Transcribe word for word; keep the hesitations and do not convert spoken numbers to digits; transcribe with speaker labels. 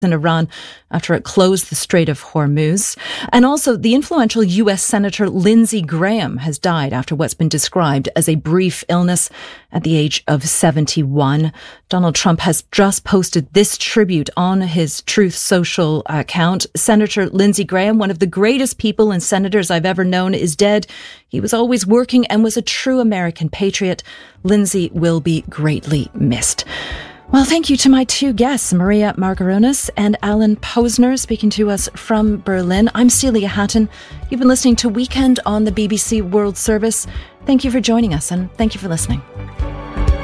Speaker 1: in Iran after it closed the Strait of Hormuz. And also, the influential U S Senator Lindsey Graham has died after what's been described as a brief illness at the age of seventy-one. Donald Trump has just posted this tribute on his Truth Social account. Senator Lindsey Graham, one of the greatest people and senators I've ever known, is dead. He was always working and was a true American patriot. Lindsey will be greatly missed. Well, thank you to my two guests, Maria Margaronis and Alan Posner, speaking to us from Berlin. I'm Celia Hatton. You've been listening to Weekend on the B B C World Service. Thank you for joining us, and thank you for listening.